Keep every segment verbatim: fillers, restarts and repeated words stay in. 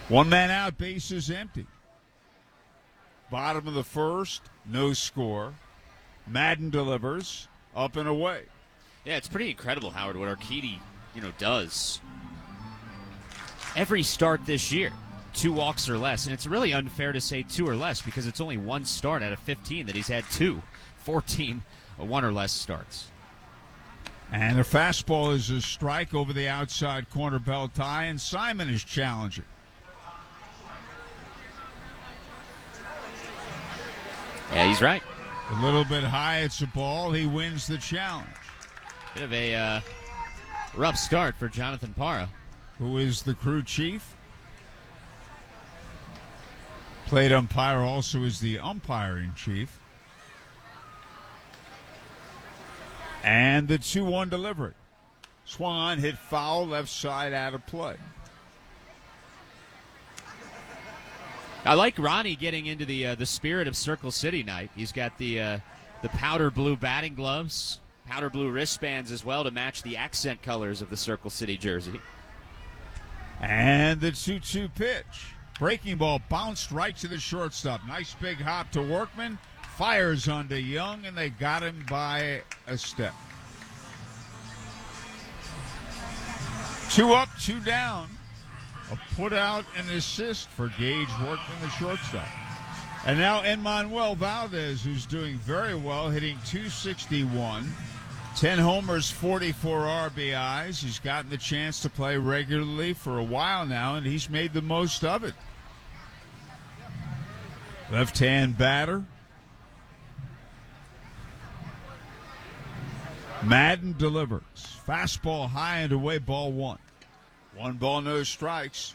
One man out, bases empty. Bottom of the first, no score. Madden delivers, up and away. Yeah, it's pretty incredible, Howard, what Urquidy, you know, does. Every start this year, two walks or less. And it's really unfair to say two or less because it's only one start out of fifteen that he's had two. fourteen one or less starts. And a fastball is a strike over the outside corner belt tie, and Simon is challenging. Yeah, he's right. A little bit high, it's a ball. He wins the challenge. Bit of a uh, rough start for Jonathan Parra, who is the crew chief. Plate umpire also is the umpiring chief. And the two one delivery. Swung on, hit foul, left side out of play. I like Ronnie getting into the uh, the spirit of Circle City night. He's got the uh, the powder blue batting gloves, powder blue wristbands as well to match the accent colors of the Circle City jersey. And the two two pitch. Breaking ball bounced right to the shortstop. Nice big hop to Workman. Fires onto Young, and they got him by a step. Two up, two down. A put out and assist for Gage Workman, the shortstop. And now Enmanuel Valdez, who's doing very well, hitting two sixty-one. ten homers, forty-four R B Is. He's gotten the chance to play regularly for a while now, and he's made the most of it. Left-hand batter. Madden delivers. Fastball high and away, ball one. One ball, no strikes.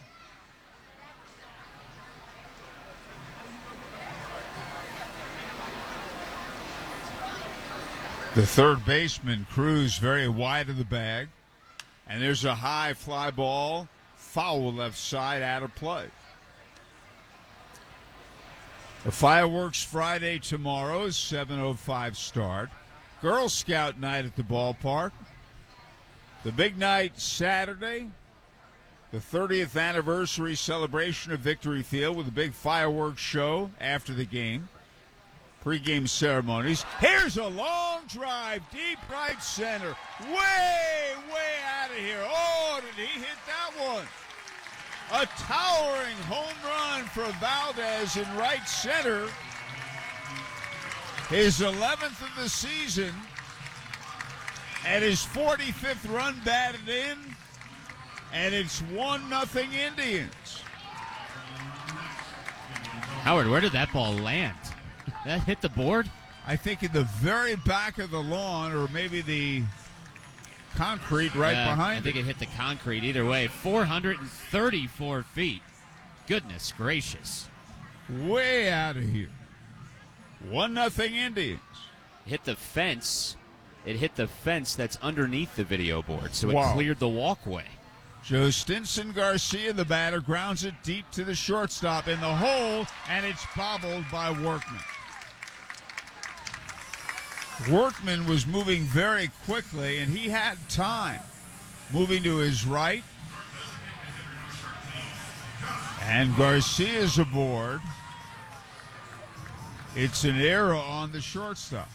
The third baseman, Cruz, very wide of the bag. And there's a high fly ball, foul left side, out of play. The fireworks Friday tomorrow, seven oh five start. Girl Scout night at the ballpark. The big night Saturday, the thirtieth anniversary celebration of Victory Field with a big fireworks show after the game. Pre-game ceremonies. Here's a long drive, deep right center. Way, way out of here. Oh, did he hit that one? A towering home run for Valdez in right center. His eleventh of the season and his forty-fifth run batted in, and it's one nothing Indians. Howard, where did that ball land? That hit the board? I think in the very back of the lawn, or maybe the concrete right yeah, behind it. I think it hit the concrete. Either way, four hundred thirty-four feet. Goodness gracious. Way out of here. One nothing Indians. Hit the fence. It hit the fence that's underneath the video board, so it wow. cleared the walkway. Joe Stinson Garcia, the batter, grounds it deep to the shortstop in the hole, and it's bobbled by Workman. Workman was moving very quickly, and he had time. Moving to his right. And Garcia's aboard. It's an error on the shortstop.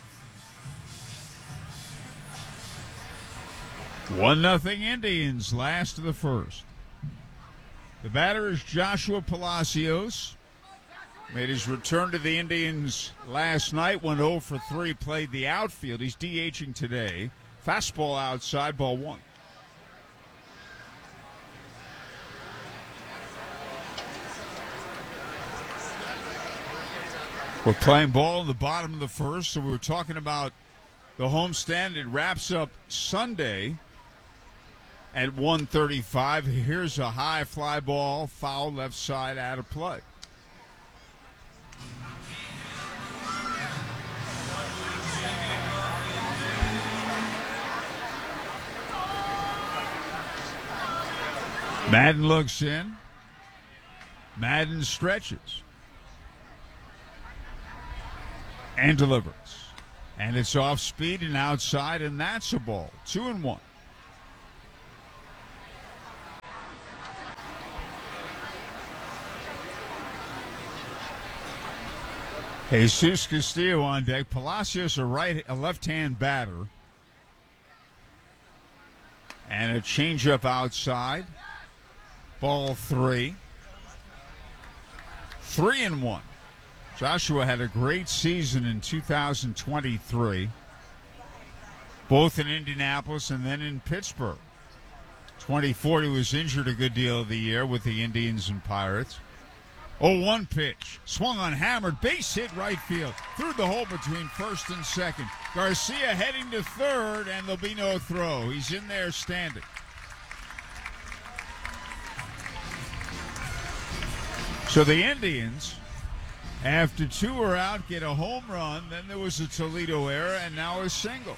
One nothing Indians, last of the first. The batter is Joshua Palacios. Made his return to the Indians last night, went oh for three, played the outfield. He's DHing today. Fastball outside, ball one. We're playing ball in the bottom of the first, so we were talking about the homestand. It wraps up Sunday at one thirty-five. Here's a high fly ball, foul left side, out of play. Madden looks in. Madden stretches. And delivers. And it's off speed and outside, and that's a ball. Two and one. Jesus Castillo on deck. Palacios, a right, a left-hand batter. And a changeup outside. Ball three. Three and one. Joshua had a great season in two thousand twenty-three, both in Indianapolis and then in Pittsburgh. twenty-four, he was injured a good deal of the year with the Indians and Pirates. oh one pitch. Swung on, hammered, base hit right field. Through the hole between first and second. Garcia heading to third, and there'll be no throw. He's in there standing. So the Indians, after two are out, get a home run. Then there was a Toledo error, and now a single.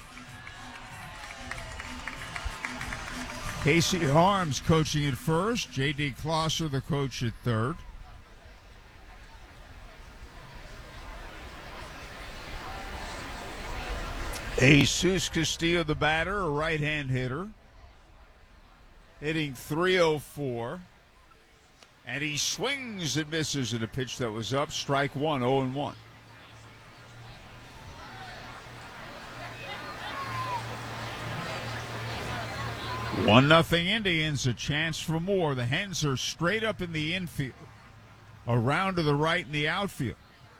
Casey Harms coaching at first. J D. Klosser, the coach, at third. Jesus Castillo, the batter, a right-hand hitter, hitting three oh four. And he swings and misses at a pitch that was up. Strike one, oh and one. One nothing Indians, a chance for more. The Hens are straight up in the infield. Around to the right in the outfield.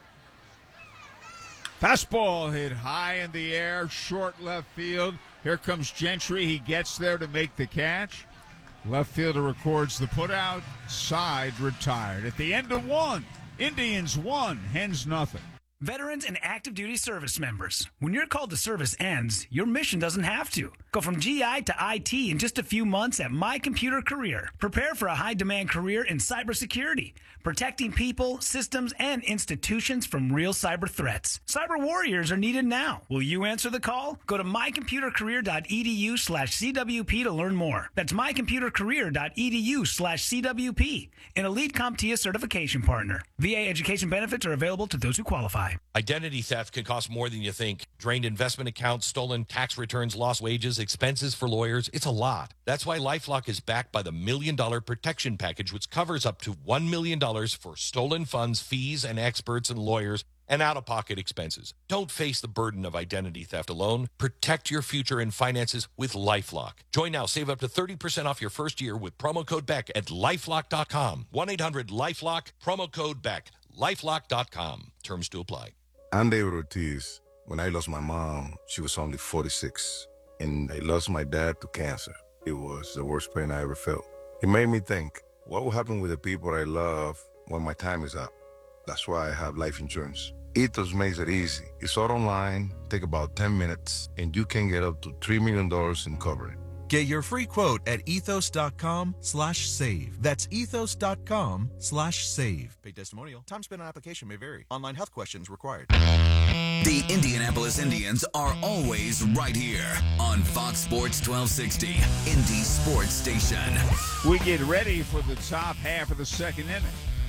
Fastball hit high in the air, short left field. Here comes Gentry. He gets there to make the catch. Left fielder records the putout. Side retired. At the end of one, Indians one, Hens nothing. Veterans and active duty service members, when your call to service ends, your mission doesn't have to. Go from G I to I T in just a few months at My Computer Career. Prepare for a high-demand career in cybersecurity, protecting people, systems, and institutions from real cyber threats. Cyber warriors are needed now. Will you answer the call? Go to mycomputercareer.edu slash CWP to learn more. That's mycomputercareer.edu slash CWP, an Elite CompTIA certification partner. V A education benefits are available to those who qualify. Identity theft can cost more than you think. Drained investment accounts, stolen tax returns, lost wages, expenses for lawyers. It's a lot. That's why LifeLock is backed by the Million Dollar Protection Package, which covers up to one million dollars for stolen funds, fees, and experts and lawyers, and out-of-pocket expenses. Don't face the burden of identity theft alone. Protect your future and finances with LifeLock. Join now. Save up to thirty percent off your first year with promo code Beck at lifelock dot com. one eight hundred LifeLock, promo code Beck. lifelock dot com. Terms to apply. I'm David Ortiz. When I lost my mom, she was only forty-six. And I lost my dad to cancer. It was the worst pain I ever felt. It made me think, what will happen with the people I love when my time is up? That's why I have life insurance. Ethos makes it easy. It's all online, take about ten minutes, and you can get up to three million dollars in coverage. Get your free quote at ethos.com slash save. That's ethos.com slash save. Paid testimonial. Time spent on application may vary. Online health questions required. The Indianapolis Indians are always right here on Fox Sports twelve sixty, Indy Sports Station. We get ready for the top half of the second inning.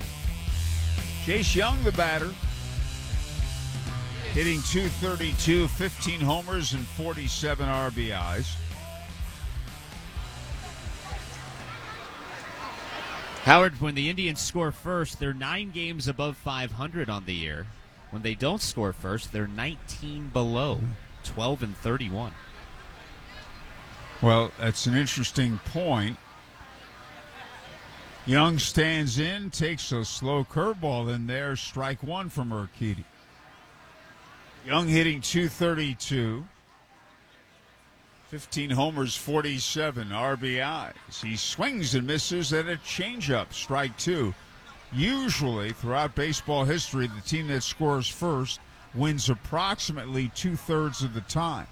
Chase Young, the batter, hitting two thirty-two, fifteen homers and forty-seven R B Is. Howard, when the Indians score first, they're nine games above five hundred on the year. When they don't score first, they're nineteen below, twelve and thirty-one. Well, that's an interesting point. Young stands in, takes a slow curveball in there, strike one from Urquidy. Young hitting two thirty-two. fifteen homers, forty-seven R B Is. He swings and misses at a changeup, strike two. Usually, throughout baseball history, the team that scores first wins approximately two-thirds of the time.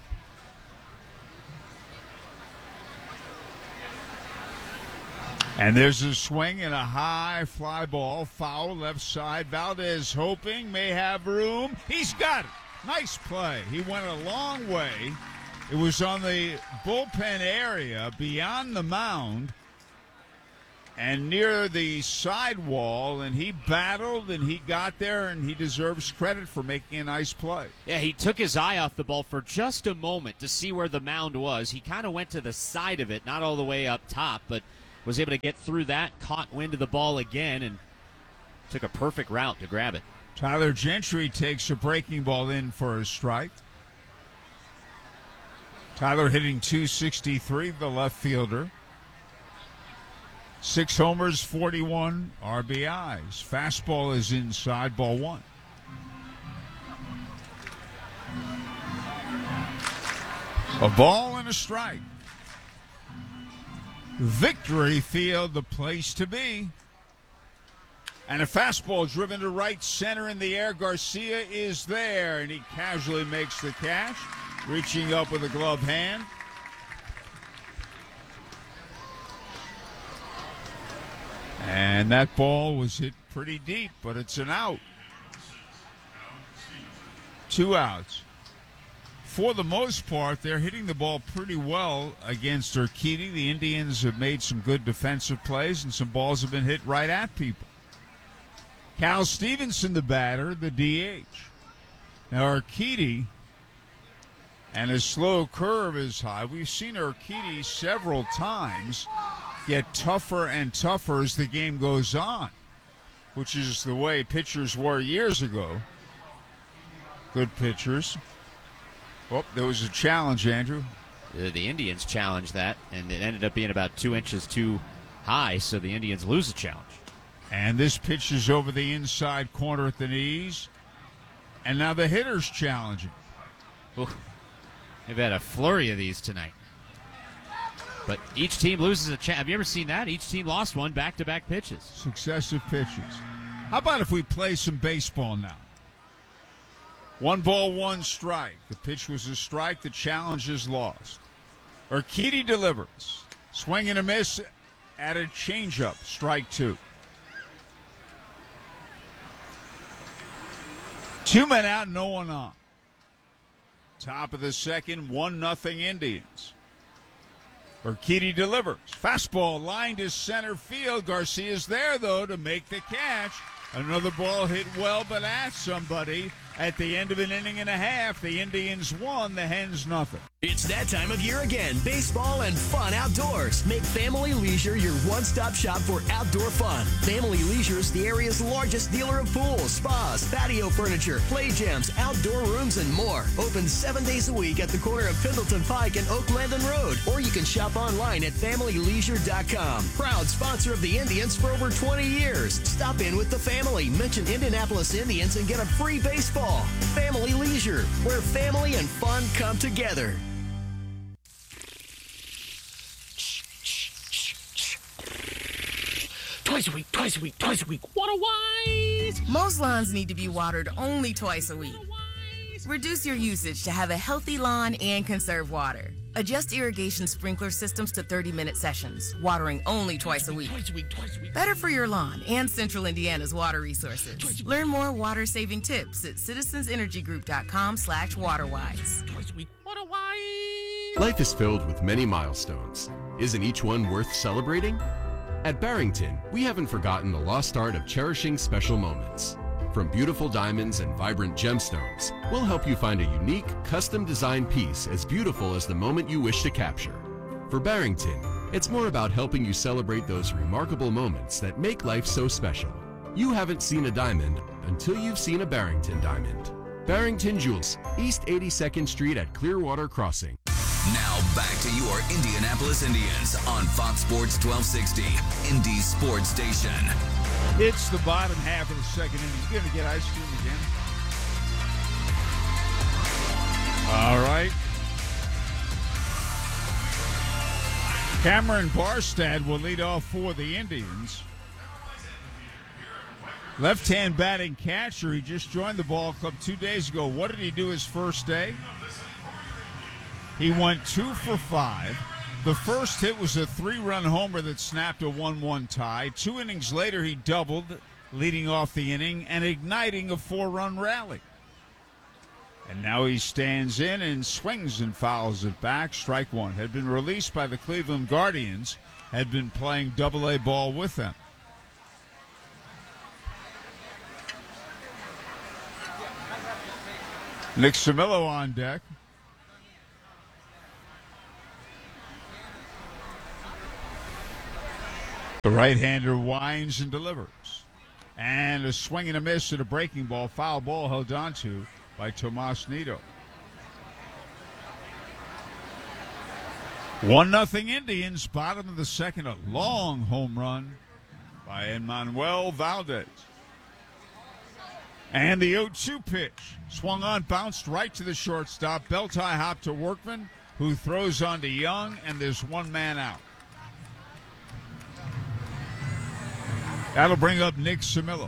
And there's a swing and a high fly ball, foul left side. Valdez hoping, may have room. He's got it. Nice play. He went a long way. It was on the bullpen area beyond the mound and near the sidewall, and he battled and he got there, and he deserves credit for making a nice play. Yeah, he took his eye off the ball for just a moment to see where the mound was. He kind of went to the side of it, not all the way up top, but was able to get through that, caught wind of the ball again, and took a perfect route to grab it. Tyler Gentry takes a breaking ball in for a strike. Tyler hitting two sixty-three, the left fielder. Six homers, forty-one R B Is. Fastball is inside, ball one. A ball and a strike. Victory Field, the place to be. And a fastball driven to right center in the air. Garcia is there, and he casually makes the catch, reaching up with a glove hand. And that ball was hit pretty deep, but it's an out. Two outs. For the most part, they're hitting the ball pretty well against Urquidy. The Indians have made some good defensive plays, and some balls have been hit right at people. Cal Stevenson, the batter, the D H. Now, Urquidy, and his slow curve is high. We've seen Urquidy several times get tougher and tougher as the game goes on, which is the way pitchers were years ago. Good pitchers. Oh, there was a challenge, Andrew. Uh, the Indians challenged that, and it ended up being about two inches too high, so the Indians lose the challenge. And this pitch is over the inside corner at the knees. And now the hitter's challenging. Ooh, they've had a flurry of these tonight. But each team loses a chance. Have you ever seen that? Each team lost one back-to-back pitches. Successive pitches. How about if we play some baseball now? One ball, one strike. The pitch was a strike. The challenge is lost. Urquidy delivers. Swing and a miss at a changeup. Strike two. Two men out, no one on. Top of the second, one nothing Indians. Urquidy delivers. Fastball lined to center field. Garcia's there, though, to make the catch. Another ball hit well, but at somebody. At the end of an inning and a half, the Indians won, the Hens nothing. It's that time of year again. Baseball and fun outdoors. Make Family Leisure your one-stop shop for outdoor fun. Family Leisure is the area's largest dealer of pools, spas, patio furniture, play gyms, outdoor rooms, and more. Open seven days a week at the corner of Pendleton Pike and Oak Landon Road. Or you can shop online at family leisure dot com. Proud sponsor of the Indians for over twenty years. Stop in with the family. Mention Indianapolis Indians and get a free baseball. Family Leisure, where family and fun come together. Twice a week, twice a week, twice a week. Water wise. Most lawns need to be watered only twice a week. Reduce your usage to have a healthy lawn and conserve water. Adjust irrigation sprinkler systems to thirty-minute sessions, watering only twice a week. Twice a week, twice a week. Better for your lawn and Central Indiana's water resources. Learn more water-saving tips at citizensenergygroup.com slash waterwise. Twice a week. Water wise. Life is filled with many milestones. Isn't each one worth celebrating? At Barrington, we haven't forgotten the lost art of cherishing special moments. From beautiful diamonds and vibrant gemstones, we'll help you find a unique, custom-designed piece as beautiful as the moment you wish to capture. For Barrington, it's more about helping you celebrate those remarkable moments that make life so special. You haven't seen a diamond until you've seen a Barrington diamond. Barrington Jewels, East eighty-second Street at Clearwater Crossing. Now back to your Indianapolis Indians on Fox Sports twelve sixty, Indy's sports station. It's the bottom half of the second inning. He's going to get ice cream again. All right. Cameron Barstad will lead off for the Indians. Left-hand batting catcher. He just joined the ball club two days ago. What did he do his first day? He went two for five. The first hit was a three-run homer that snapped a one one tie. Two innings later, he doubled, leading off the inning and igniting a four-run rally. And now he stands in and swings and fouls it back. Strike one. Had been released by the Cleveland Guardians, had been playing double-A ball with them. Nick Samillo on deck. The right-hander winds and delivers. And a swing and a miss at a breaking ball. Foul ball held on to by Tomas Nido. One nothing Indians, bottom of the second, a long home run by Emmanuel Valdez. And the oh two pitch. Swung on, bounced right to the shortstop. Belt high hop to Workman, who throws on to Young, and there's one man out. That'll bring up Nick Samillo.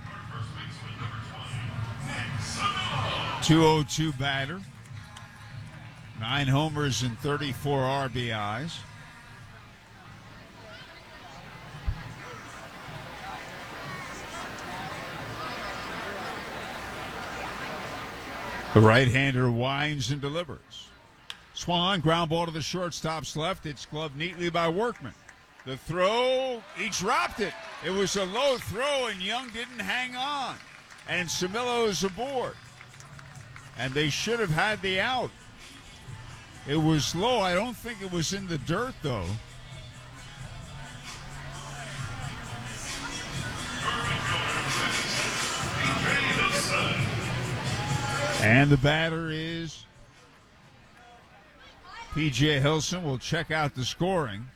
two oh two batter. Nine homers and thirty-four R B Is. The right-hander winds and delivers. Swung on, ground ball to the shortstop's left. It's gloved neatly by Workman. The throw, he dropped it. It was a low throw, and Young didn't hang on. And Samillo is aboard. And they should have had the out. It was low. I don't think it was in the dirt, though. And the batter is P J Hilson. We'll check out the scoring.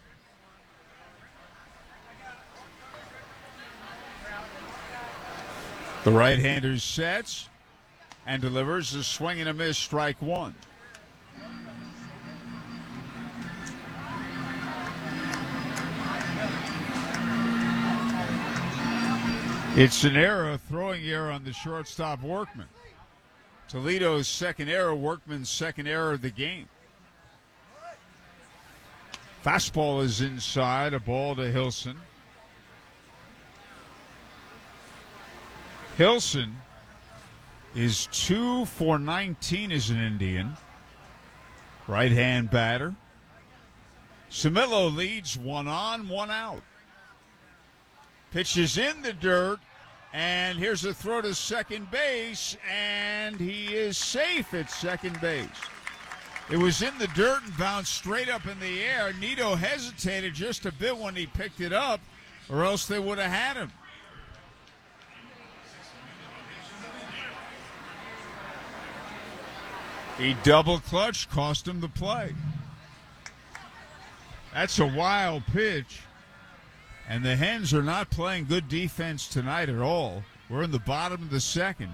The right-hander sets and delivers a swing and a miss, strike one. It's an error, throwing error on the shortstop Workman. Toledo's second error, Workman's second error of the game. Fastball is inside, a ball to Hilson. Hilson is two for nineteen as an Indian. Right-hand batter. Samillo leads one on, one out. Pitches in the dirt, and here's a throw to second base, and he is safe at second base. It was in the dirt and bounced straight up in the air. Nido hesitated just a bit when he picked it up, or else they would have had him. He double clutch, cost him the play. That's a wild pitch. And the Hens are not playing good defense tonight at all. We're in the bottom of the second.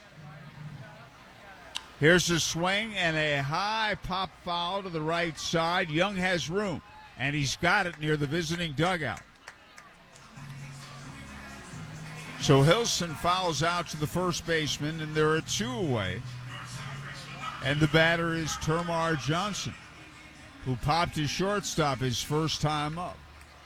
Here's a swing and a high pop foul to the right side. Young has room, and he's got it near the visiting dugout. So Hilson fouls out to the first baseman, and there are two away. And the batter is Termar Johnson, who popped his shortstop his first time up.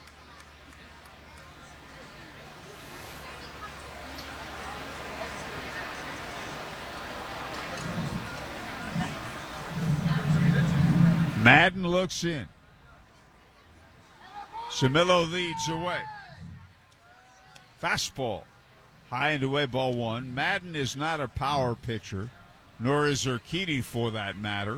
Madden looks in. Samillo leads away. Fastball. High and away, ball one. Madden is not a power pitcher, nor is Urquidy for that matter.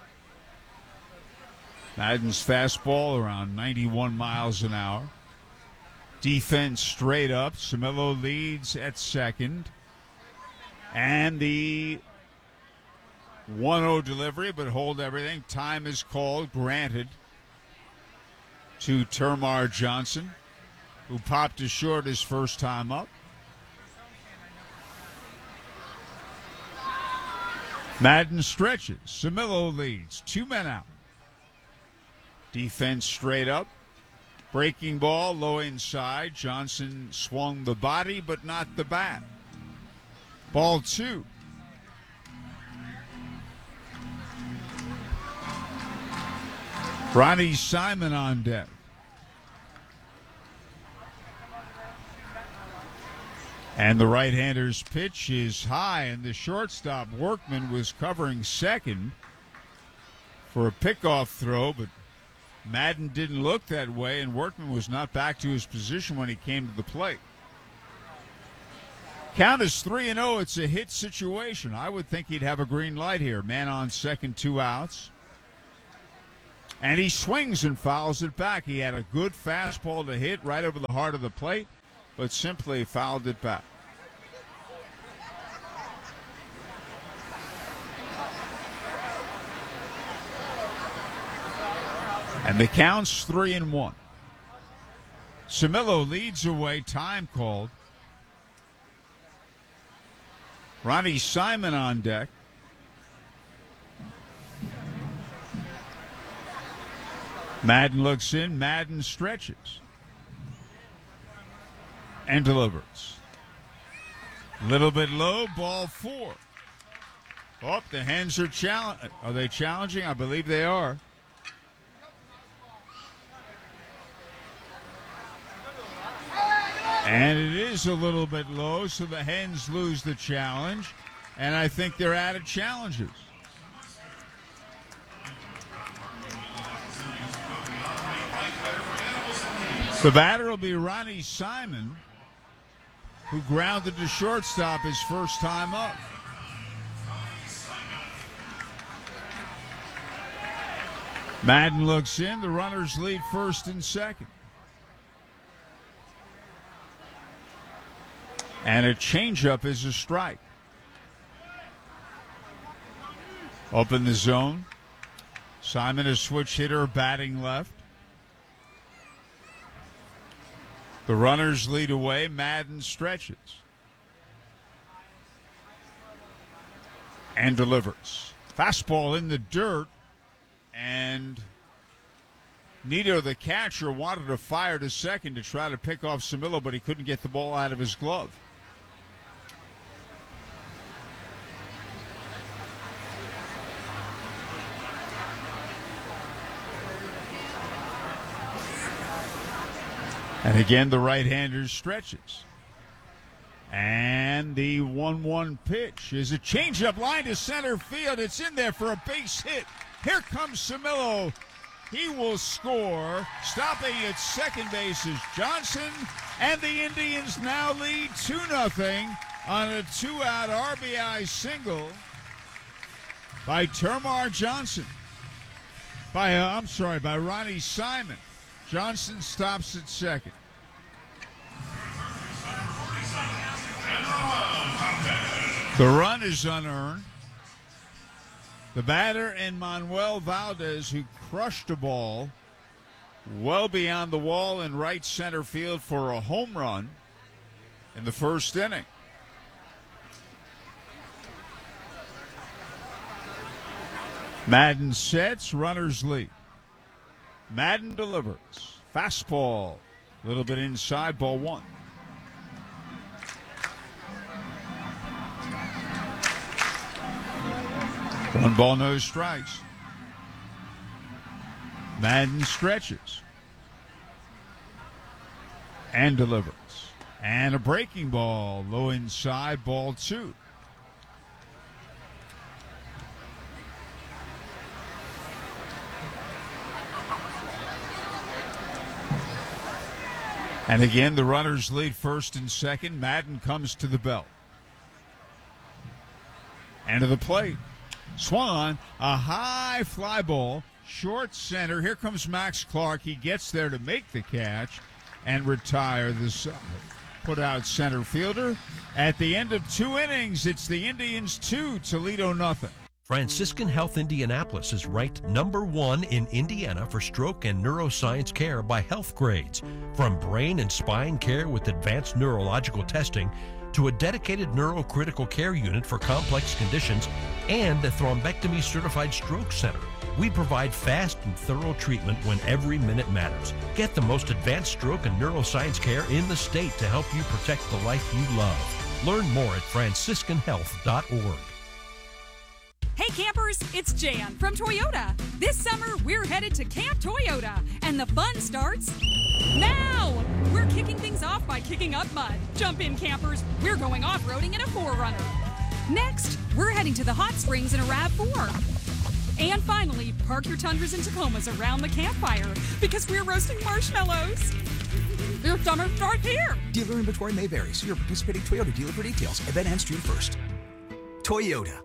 Madden's fastball around ninety-one miles an hour. Defense straight up. Samillo leads at second. And the one oh delivery, but hold everything. Time is called, granted, to Termar Johnson, who popped his short his first time up. Madden stretches. Samillo leads. Two men out. Defense straight up. Breaking ball, low inside. Johnson swung the body, but not the bat. Ball two. Ronnie Simon on deck. And the right-hander's pitch is high, and the shortstop Workman was covering second for a pickoff throw, but Madden didn't look that way, and Workman was not back to his position when he came to the plate. Count is three and oh. It's a hit situation. I would think he'd have a green light here. Man on second, two outs. And he swings and fouls it back. He had a good fastball to hit right over the heart of the plate. but simply fouled it back. And the count's three and one. Samillo leads away, time called. Ronnie Simon on deck. Madden looks in, Madden stretches. And delivers. Little bit low, ball four. Oh, the Hens are challenging. Are they challenging? I believe they are. And it is a little bit low, so the Hens lose the challenge. And I think they're out of challenges. The batter will be Ronnie Simon, who grounded to shortstop his first time up. Madden looks in. The runners lead first and second. And a changeup is a strike. Up in the zone. Simon, a switch hitter, batting left. The runners lead away. Madden stretches. And delivers. Fastball in the dirt. And Nito, the catcher, wanted to fire to second to try to pick off Samillo, but he couldn't get the ball out of his glove. And again, the right-hander stretches. And the one one pitch is a changeup line to center field. It's in there for a base hit. Here comes Samillo. He will score. Stopping at second base is Johnson. And the Indians now lead two nothing on a two-out R B I single by Termarr Johnson. By, uh, I'm sorry, by Ronnie Simon. Johnson stops at second. The run is unearned. The batter and Manuel Valdez, who crushed a ball well beyond the wall in right center field for a home run in the first inning. Madden sets, runners lead. Madden delivers. Fastball, a little bit inside, ball one. One ball, no strikes. Madden stretches. And delivers. And a breaking ball, low inside, ball two. And again, the runners lead first and second. Madden comes to the belt. And to the plate. Swung on, a high fly ball, short center. Here comes Max Clark. He gets there to make the catch and retire the put out center fielder. At the end of two innings, it's the Indians two, Toledo nothing. Franciscan Health Indianapolis is ranked number one in Indiana for stroke and neuroscience care by Health Grades. From brain and spine care with advanced neurological testing to a dedicated neurocritical care unit for complex conditions and a thrombectomy certified stroke center. We provide fast and thorough treatment when every minute matters. Get the most advanced stroke and neuroscience care in the state to help you protect the life you love. Learn more at franciscan health dot org. Hey campers, it's Jan from Toyota. This summer, we're headed to Camp Toyota, and the fun starts now! We're kicking things off by kicking up mud. Jump in, campers. We're going off-roading in a four runner. Next, we're heading to the hot springs in a RAV four. And finally, park your Tundras and Tacomas around the campfire because we're roasting marshmallows. Your summer starts here. Dealer inventory may vary. See your participating Toyota dealer for details. Event ends June first. Toyota.